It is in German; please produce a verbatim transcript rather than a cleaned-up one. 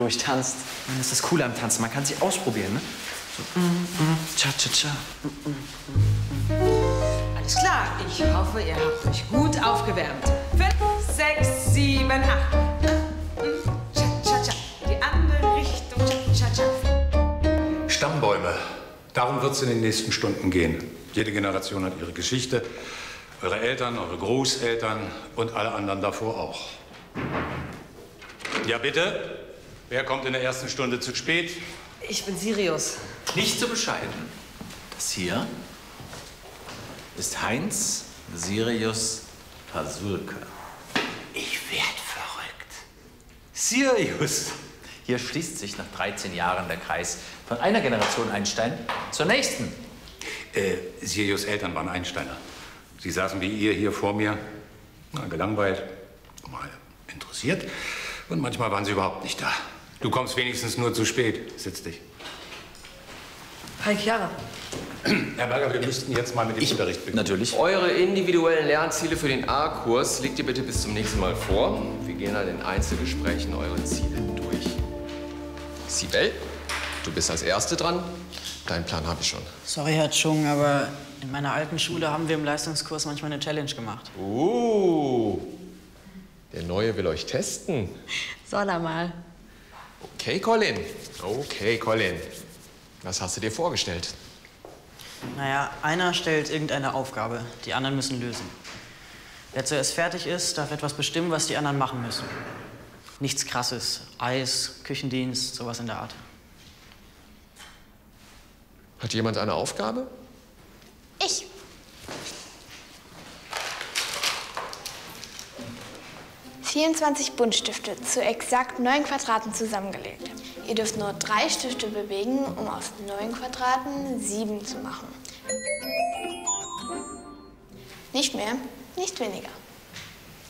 durchtanzt. Das ist das Coole am Tanzen. Man kann sich ausprobieren, ne? So, mm, mm, cha, cha, cha. Mm, mm, mm. Alles klar. Ich hoffe, ihr habt euch gut aufgewärmt. Fünf, sechs, sieben, acht. Cha, cha, cha. Die andere Richtung. Cha, cha, cha. Stammbäume. Darum wird es in den nächsten Stunden gehen. Jede Generation hat ihre Geschichte. Eure Eltern, eure Großeltern und alle anderen davor auch. Ja, bitte? Wer kommt in der ersten Stunde zu spät? Ich bin Sirius. Nicht so bescheiden. Das hier ist Heinz Sirius Pasulke. Ich werd verrückt. Sirius! Hier schließt sich nach dreizehn Jahren der Kreis von einer Generation Einstein zur nächsten. Äh, Sirius' Eltern waren Einsteiner. Sie saßen wie ihr hier vor mir, na, gelangweilt, mal interessiert. Und manchmal waren sie überhaupt nicht da. Du kommst wenigstens nur zu spät. Setz dich. Hi, Chiara. Herr Berger, wir müssten jetzt mal mit dem Ich, Unterricht beginnen. Natürlich. Eure individuellen Lernziele für den A-Kurs legt ihr bitte bis zum nächsten Mal vor. Wir gehen dann in Einzelgesprächen eure Ziele durch. Sibel, du bist als Erste dran. Deinen Plan habe ich schon. Sorry, Herr Chung, aber in meiner alten Schule haben wir im Leistungskurs manchmal eine Challenge gemacht. Uh, der Neue will euch testen. Soll er mal. Okay, Colin. Okay, Colin. Was hast du dir vorgestellt? Naja, einer stellt irgendeine Aufgabe, die anderen müssen lösen. Wer zuerst fertig ist, darf etwas bestimmen, was die anderen machen müssen. Nichts Krasses. Eis, Küchendienst, sowas in der Art. Hat jemand eine Aufgabe? Ich. vierundzwanzig Buntstifte zu exakt neun Quadraten zusammengelegt. Ihr dürft nur drei Stifte bewegen, um aus neun Quadraten sieben zu machen. Nicht mehr, nicht weniger.